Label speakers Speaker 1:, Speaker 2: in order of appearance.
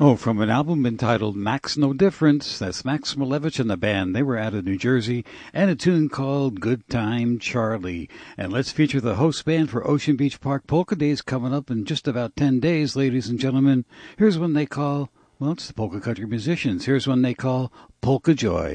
Speaker 1: Oh, from an album entitled Max No Difference. That's Max Malevich and the band. They were out of New Jersey. And a tune called Good Time Charlie. And let's feature the host band for Ocean Beach Park Polka Days coming up in just about 10 days, ladies and gentlemen. Here's one they call, well, it's the Polka Country Musicians. Here's one they call Polka Joy.